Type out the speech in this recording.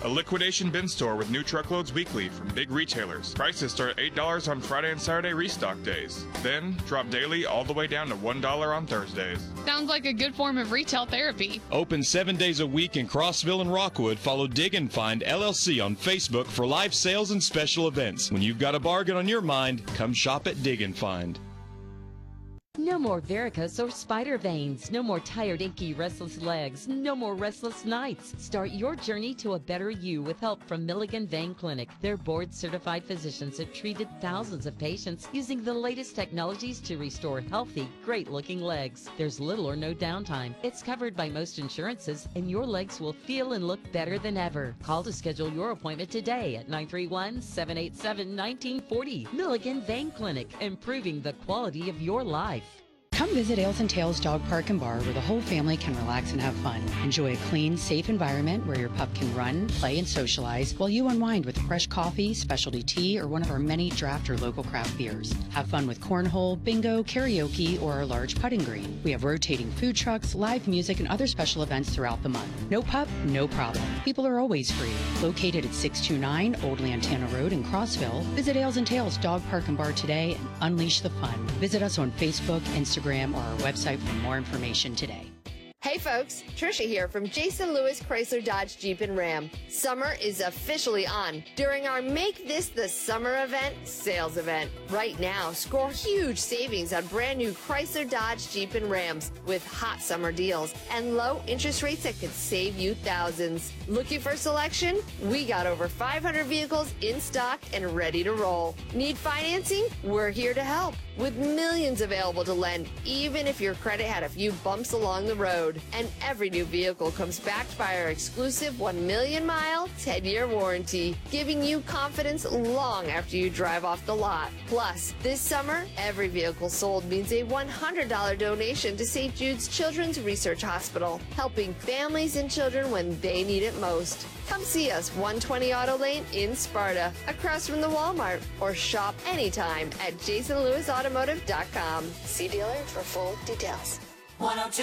A liquidation bin store with new truckloads weekly from big retailers. Prices start at $8 on Friday and Saturday restock days. Then drop daily all the way down to $1 on Thursdays. Sounds like a good form of retail therapy. Open 7 days a week in Crossville and Rockwood. Follow Dig and Find LLC on Facebook for live sales and special events. When you've got a bargain on your mind, come shop at Dig and Find. No more varicose or spider veins. No more tired, achy, restless legs. No more restless nights. Start your journey to a better you with help from Milligan Vein Clinic. Their board-certified physicians have treated thousands of patients using the latest technologies to restore healthy, great-looking legs. There's little or no downtime. It's covered by most insurances, and your legs will feel and look better than ever. Call to schedule your appointment today at 931-787-1940. Milligan Vein Clinic, improving the quality of your life. Come visit Ales and Tails Dog Park and Bar, where the whole family can relax and have fun. Enjoy a clean, safe environment where your pup can run, play, and socialize while you unwind with fresh coffee, specialty tea, or one of our many draft or local craft beers. Have fun with cornhole, bingo, karaoke, or our large putting green. We have rotating food trucks, live music, and other special events throughout the month. No pup, no problem. People are always free. Located at 629 Old Lantana Road in Crossville, visit Ales and Tails Dog Park and Bar today and unleash the fun. Visit us on Facebook, Instagram, or our website for more information today. Hey folks, Trisha here from Jason Lewis Chrysler Dodge Jeep and Ram. Summer is officially on during our Make This the Summer event sales event. Right now, score huge savings on brand new Chrysler Dodge Jeep and Rams with hot summer deals and low interest rates that could save you thousands. Looking for selection? We got over 500 vehicles in stock and ready to roll. Need financing? We're here to help. With millions available to lend, even if your credit had a few bumps along the road. And every new vehicle comes backed by our exclusive 1 million mile, 10-year warranty, giving you confidence long after you drive off the lot. Plus, this summer, every vehicle sold means a $100 donation to St. Jude's Children's Research Hospital, helping families and children when they need it most. Come see us 120 Auto Lane in Sparta, across from the Walmart, or shop anytime at jasonlewisautomotive.com. See dealer for full details. 102.